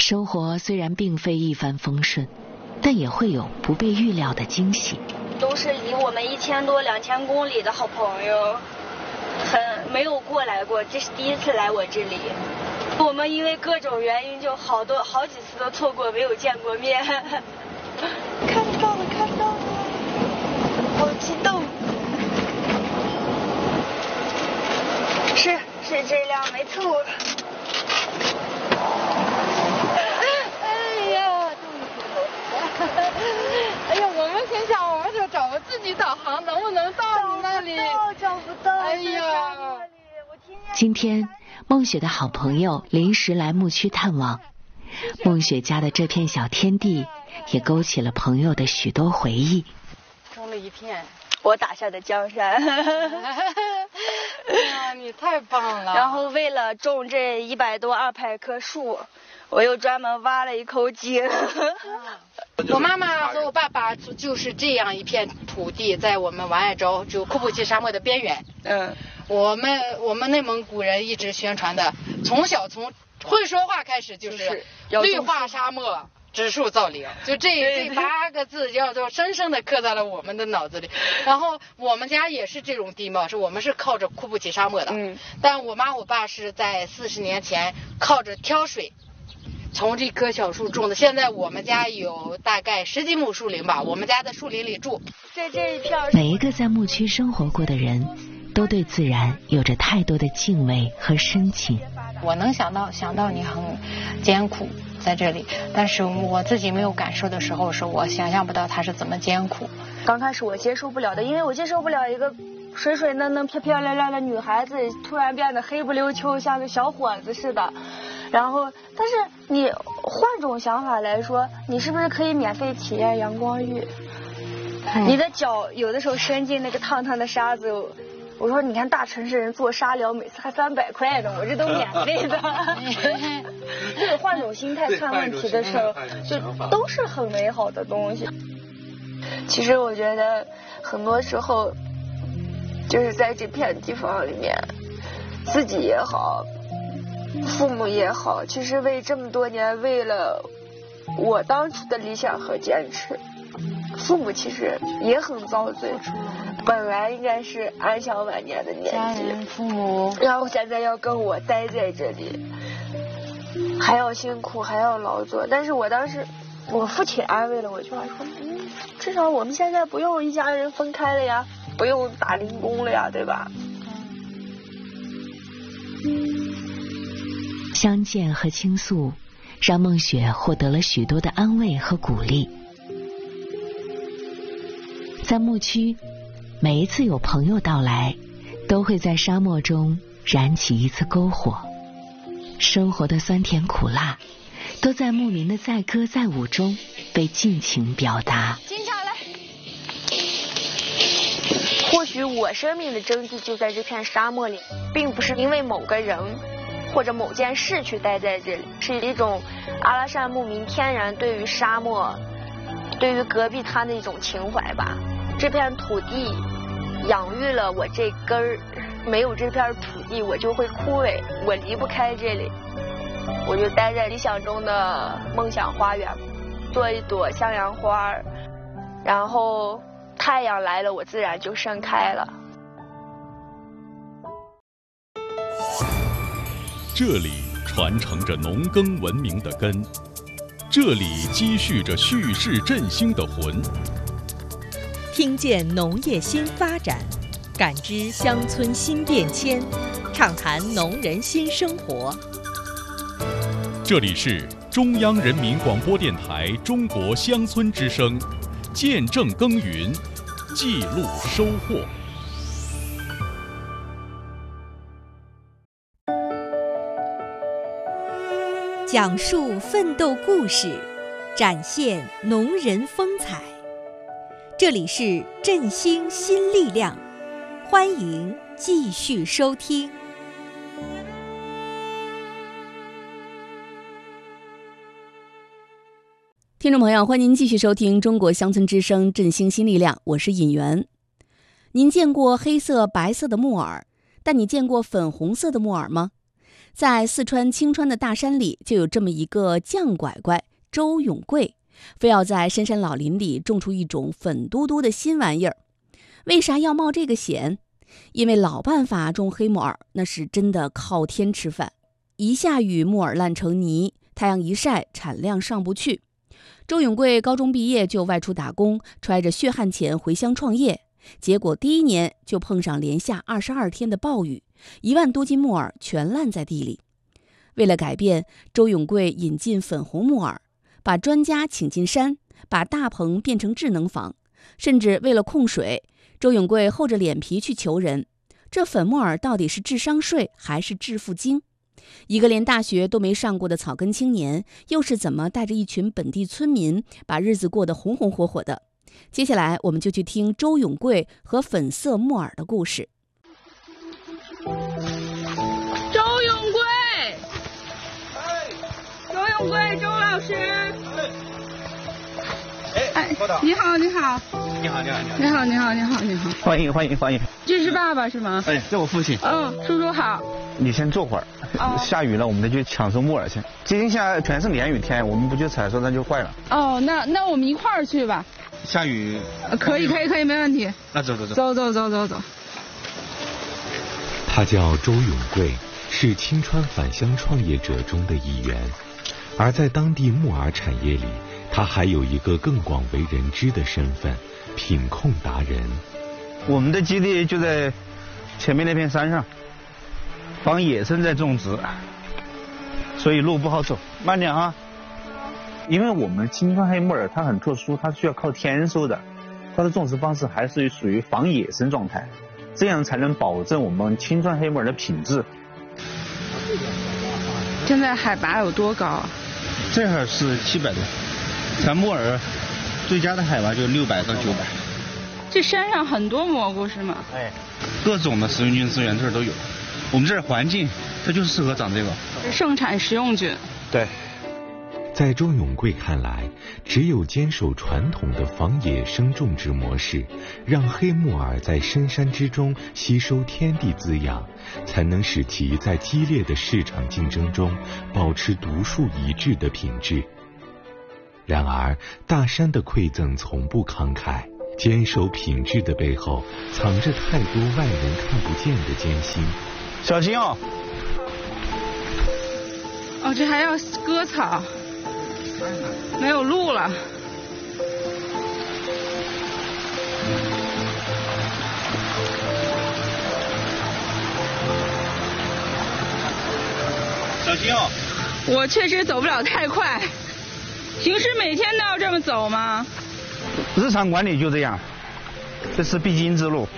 生活虽然并非一帆风顺，但也会有不被预料的惊喜。 都是离我们1000多2000公里的好朋友，没有过来过，这是第一次来我这里。我们因为各种原因就好几次都错过，没有见过面。看到了，好激动。是这辆没错。 哎呀，我们心想，我们就找个自己导航，能不能到你那里？ 找不到。 哎呀， 今天梦雪的好朋友临时来牧区探望，梦雪家的这片小天地也勾起了朋友的许多回忆。 种了一片我打下的江山。 哎呀，你太棒了！ 然后为了种这100多200棵树，我又专门挖了一口井。 我妈妈和我爸爸就是这样一片土地，在我们王爱州就库布齐沙漠的边缘。我们内蒙古人一直宣传的，从会说话开始就是绿化沙漠。植树造林，就这8个字叫做深深的刻在了我们的脑子里。然后我们家也是这种地貌，我们是靠着库布齐沙漠的。但我妈我爸是在40年前靠着挑水，从这棵小树种的。现在我们家有大概10几亩树林吧，我们家在树林里住。 在这一片， 每一个在牧区生活过的人，都对自然有着太多的敬畏和深情。 我能想到你很艰苦在这里，但是我自己没有感受的时候，是我想象不到它是怎么艰苦。 刚开始我接受不了的，因为我接受不了一个水水嫩嫩漂漂亮亮的女孩子突然变得黑不溜秋，像个小伙子似的。然后但是你换种想法来说，你是不是可以免费体验阳光浴？你的脚有的时候伸进那个烫烫的沙子，我说你看大城市人做沙疗每次还300块呢，我这都免费的。就是换种心态看问题的时候，就都是很美好的东西。其实我觉得很多时候就是在这片地方里面，自己也好，父母也好，其实为这么多年，为了我当初的理想和坚持，父母其实也很遭罪。本来应该是安享晚年的年纪， 家人父母， 然后现在要跟我待在这里，还要辛苦还要劳作。但是我当时我父亲安慰了我一句话说，至少我们现在不用一家人分开了呀，不用打零工了呀，对吧？ 相见和倾诉让梦雪获得了许多的安慰和鼓励。在牧区，每一次有朋友到来，都会在沙漠中燃起一次篝火。生活的酸甜苦辣，都在牧民的载歌载舞中被尽情表达。 停下来。或许我生命的真谛就在这片沙漠里，并不是因为某个人或者某件事去待在这里，是一种阿拉善牧民天然对于沙漠，对于戈壁滩的一种情怀吧。这片土地养育了我这根儿，没有这片土地我就会枯萎，我离不开这里。我就待在理想中的梦想花园，做一朵向阳花，然后太阳来了，我自然就盛开了。 这里传承着农耕文明的根，这里积蓄着蓄势振兴的魂。 听见农业新发展，感知乡村新变迁，畅谈农人新生活。 这里是中央人民广播电台中国乡村之声，见证耕耘，记录收获。 讲述奋斗故事，展现农人风采。这里是振兴新力量，欢迎继续收听。 听众朋友，欢迎您继续收听中国乡村之声振兴新力量，我是尹媛。您见过黑色白色的木耳，但你见过粉红色的木耳吗？ 在四川青川的大山里，就有这么一个犟拐拐周永贵，非要在深山老林里种出一种粉嘟嘟的新玩意儿。为啥要冒这个险？因为老办法种黑木耳，那是真的靠天吃饭。一下雨，木耳烂成泥，太阳一晒，产量上不去。周永贵高中毕业就外出打工，揣着血汗钱回乡创业，结果第1年就碰上连下22天的暴雨，1万多斤木耳全烂在地里。为了改变，周永贵引进粉红木耳，把专家请进山，把大棚变成智能房，甚至为了控水，周永贵厚着脸皮去求人，这粉木耳到底是智商税还是致富经？一个连大学都没上过的草根青年，又是怎么带着一群本地村民把日子过得红红火火的？接下来我们就去听周永贵和粉色木耳的故事。 周永贵，周永贵，周老师。你好，你好。 你好，你好， 你好，你好，你好，你好。 欢迎，欢迎，欢迎。 这是爸爸是吗？ 哎，这我父亲。 叔叔好。 你先坐会儿。下雨了，我们得去抢收木耳去。今天下全是连雨天，我们不去采收，那就坏了。 那我们一块儿去吧。 下雨。 可以，没问题。 那走。 走。 他叫周永贵，是青川返乡创业者中的一员。而在当地木耳产业里，他还有一个更广为人知的身份——品控达人。 我们的基地就在前面那片山上，帮野生在种植，所以路不好走，慢点啊。因为我们青川黑木耳它很特殊，它需要靠天收的，它的种植方式还是属于防野生状态，这样才能保证我们青川黑木耳的品质。 现在海拔有多高？ 这会儿是700多，咱木耳最佳的海拔就600到900。 这山上很多蘑菇是吗？ 哎，各种的食用菌资源这儿都有。我们这儿环境，它就是适合长这个。 盛产食用菌。 对。 在周永贵看来，只有坚守传统的防野生种植模式，让黑木耳在深山之中吸收天地滋养，才能使其在激烈的市场竞争中保持独树一帜的品质。然而，大山的馈赠从不慷慨，坚守品质的背后，藏着太多外人看不见的艰辛。 小心哦！ 这还要割草，没有路了。 小心哦！ 我确实走不了太快。平时每天都要这么走吗？ 日常管理就这样，这是必经之路。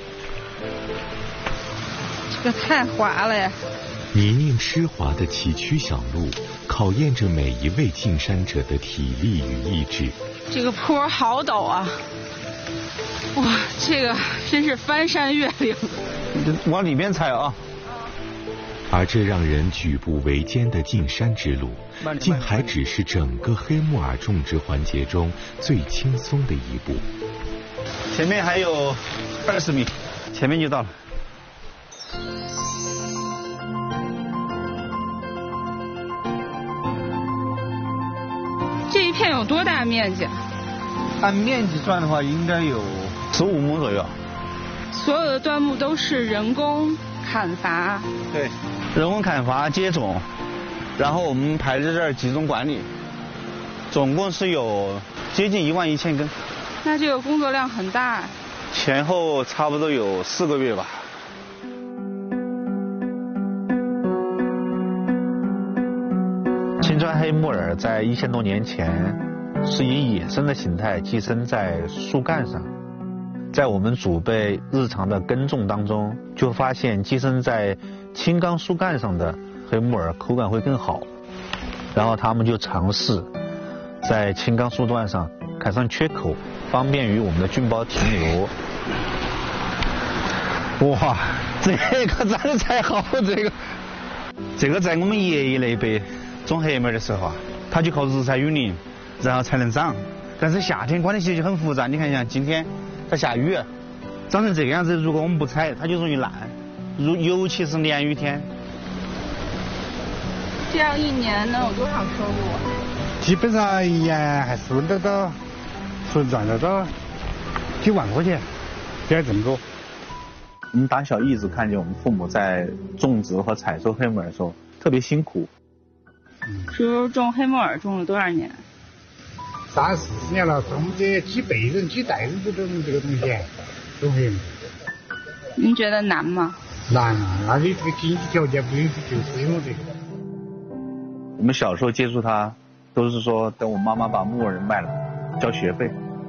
这个太滑了呀！ 泥泞湿滑的崎岖小路，考验着每一位进山者的体力与意志。 这个坡好陡啊！哇，这个真是翻山越岭。 往里边踩啊！ 而这让人举步维艰的进山之路，竟还只是整个黑木耳种植环节中最轻松的一步。 前面还有20米，前面就到了。 这一片有多大面积？ 按面积算的话，应该有15亩左右。 所有的端木都是人工砍伐。 对，人工砍伐、接种，然后我们排在这儿集中管理，总共是有接近11000根。 那这个工作量很大。 前后差不多有4个月吧。青川黑木耳在1000多年前是以野生的形态寄生在树干上，在我们祖辈日常的耕种当中，就发现寄生在青冈树干上的黑木耳口感会更好，然后他们就尝试在青冈树段上砍上缺口，方便于我们的菌孢停留。哇，这个长得才好，这个在我们爷爷那辈种黑木耳的时候啊，他就靠日晒雨淋，然后才能长。但是夏天管理起来就很复杂，你看像今天它下雨，长成这个样子，如果我们不采，它就容易烂，尤其是连雨天。 这样一年能有多少收入啊？ 基本上一年还是赚得到几万块钱，这样这么多。 我们打小一直看见我们父母在种植和采收黑木耳的时候特别辛苦。 叔种黑木耳种了多少年 ？30、40年了，我们这几辈人、几代人都种这个东西，种黑木。 您觉得难吗？ 难啊，那你这个经济条件不允许，就是因为这个。 我们小时候接触它，都是说等我妈妈把木耳卖了，交学费。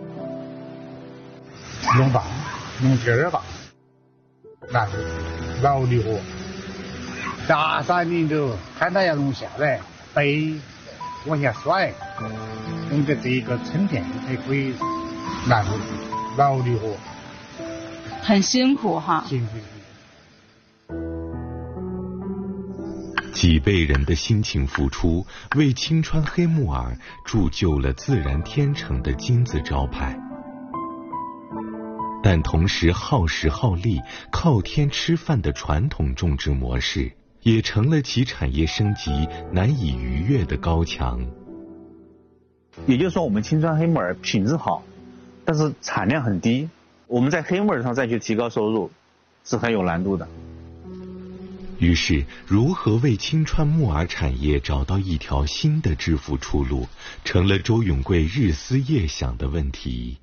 弄大，弄劲儿大，难劳力活。大山里头看它要弄下来，背往下甩，弄得这一个沉淀才可以难劳力活。 很辛苦哈。 辛苦。 几辈人的辛勤付出，为青川黑木耳铸就了自然天成的金字招牌。但同时耗时耗力、靠天吃饭的传统种植模式，也成了其产业升级难以逾越的高墙。 也就是说，我们青川黑木耳品质好，但是产量很低。我们在黑木耳上再去提高收入，是很有难度的。 于是，如何为青川木耳产业找到一条新的致富出路，成了周永贵日思夜想的问题。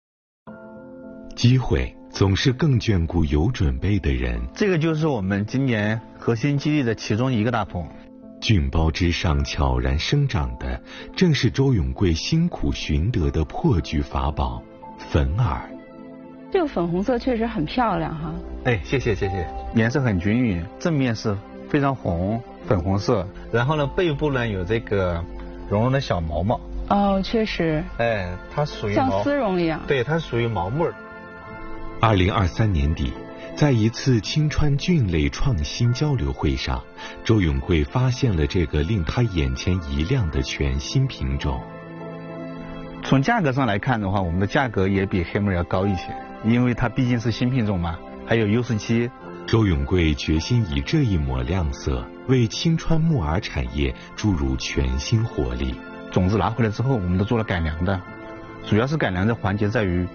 机会总是更眷顾有准备的人。 这个就是我们今年核心基地的其中一个大棚。 菌包之上悄然生长的，正是周永贵辛苦寻得的破局法宝——粉耳。 这个粉红色确实很漂亮哈。 哎，谢谢，颜色很均匀，正面是非常红，粉红色，然后呢，背部呢有这个绒绒的小毛毛。 哦，确实。 哎，它属于像丝绒一样。 对，它属于毛木耳。 2023年底，在一次青川菌类创新交流会上，周永贵发现了这个令他眼前一亮的全新品种。 从价格上来看的话，我们的价格也比黑木耳要高一些，因为它毕竟是新品种嘛，还有优势期。 周永贵决心以这一抹亮色，为青川木耳产业注入全新活力。 种子拿回来之后，我们都做了改良的，主要是改良的环节在于